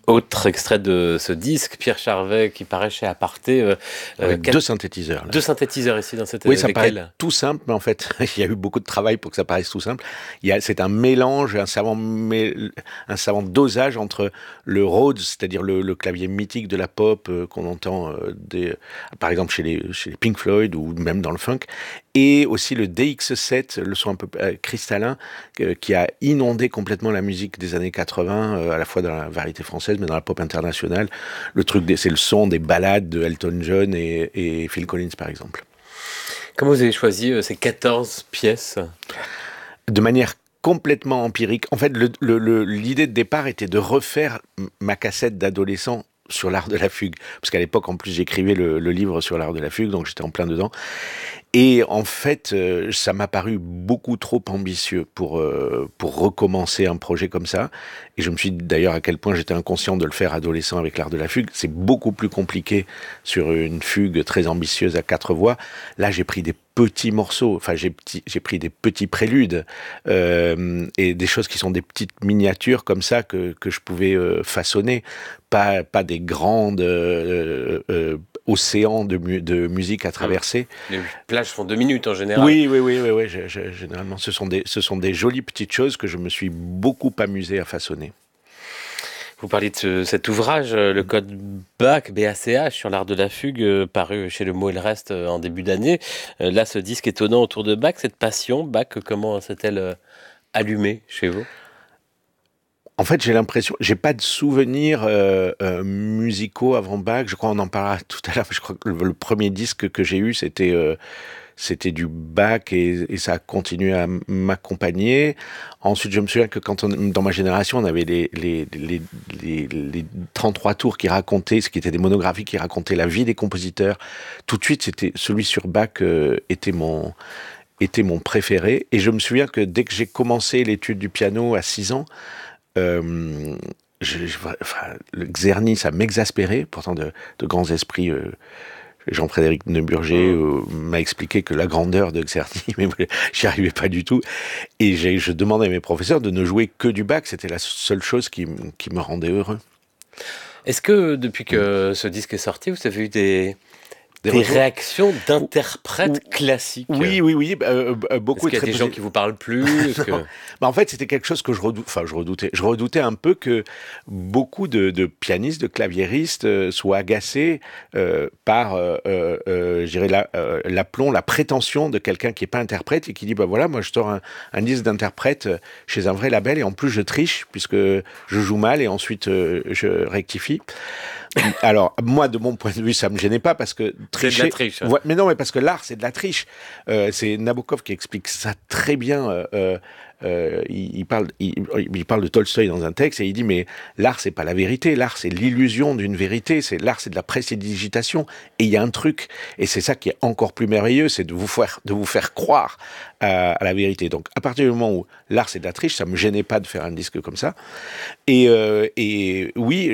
Autre extrait de ce disque, Pierre Charvet, qui paraît chez Aparté. Avec deux synthétiseurs. Là. Deux synthétiseurs ici dans cette. Oui, ça paraît tout simple, mais en fait, il y a eu beaucoup de travail pour que ça paraisse tout simple. C'est un mélange, un savant dosage entre le Rhodes, c'est-à-dire le clavier mythique de la pop qu'on entend par exemple chez les Pink Floyd ou même dans le funk, et aussi le DX7, le son un peu cristallin, qui a inondé complètement la musique des années 80, à la fois dans la variété française, mais dans la pop internationale. C'est le son des ballades de Elton John et Phil Collins, par exemple. Comment vous avez choisi ces 14 pièces ? De manière complètement empirique. En fait, l'idée de départ était de refaire ma cassette d'adolescent sur l'art de la fugue. Parce qu'à l'époque, en plus, j'écrivais le livre sur l'art de la fugue, donc j'étais en plein dedans. Et en fait, ça m'a paru beaucoup trop ambitieux pour recommencer un projet comme ça. Et je me suis dit d'ailleurs à quel point j'étais inconscient de le faire adolescent avec l'art de la fugue. C'est beaucoup plus compliqué sur une fugue très ambitieuse à 4 voix. Là, j'ai pris des petits morceaux, enfin j'ai pris des petits préludes et des choses qui sont des petites miniatures comme ça que je pouvais façonner, pas des grandes océans de musique à traverser. Les plages font 2 minutes en général. Oui. Généralement, ce sont des jolies petites choses que je me suis beaucoup amusé à façonner. Vous parliez de cet ouvrage, le code BAC, BACH, sur l'art de la fugue, paru chez Le Mot et le Reste en début d'année. Là, ce disque étonnant autour de Bach, cette passion, Bach, comment s'est-elle allumée chez vous ? En fait, j'ai l'impression, j'ai pas de souvenirs musicaux avant Bach. Je crois qu'on en parlera tout à l'heure. Je crois que le premier disque que j'ai eu, c'était du Bach et ça a continué à m'accompagner. Ensuite, je me souviens que dans ma génération, on avait les 33 tours qui racontaient, ce qui étaient des monographies qui racontaient la vie des compositeurs. Tout de suite, c'était celui sur Bach était mon préféré. Et je me souviens que dès que j'ai commencé l'étude du piano à 6 ans, le Czerny, ça m'exaspérait, pourtant de grands esprits. Jean-Frédéric Neuburger m'a expliqué que la grandeur de Czerny, mais j'y arrivais pas du tout. Et je demandais à mes professeurs de ne jouer que du Bach, c'était la seule chose qui me rendait heureux. Est-ce que depuis que ce disque est sorti, vous avez eu des réactions d'interprètes classiques? Oui, beaucoup. Est-ce qu'il y a des gens qui vous parlent plus? En fait, c'était quelque chose que je redoutais. Je redoutais un peu que beaucoup de pianistes, de claviéristes soient agacés par, je dirais, l'aplomb, la prétention de quelqu'un qui n'est pas interprète et qui dit, voilà, moi je sors un disque d'interprète chez un vrai label et en plus je triche puisque je joue mal et ensuite je rectifie. Alors, moi, de mon point de vue, ça me gênait pas parce que tricher. C'est de la triche. Hein. Mais non, mais parce que l'art, c'est de la triche. C'est Nabokov qui explique ça très bien. Il parle de Tolstoï dans un texte et il dit mais l'art c'est pas la vérité, l'art c'est l'illusion d'une vérité, l'art c'est de la prestidigitation et il y a un truc et c'est ça qui est encore plus merveilleux, c'est de vous faire croire à la vérité. Donc à partir du moment où l'art c'est de la triche, ça me gênait pas de faire un disque comme ça et oui.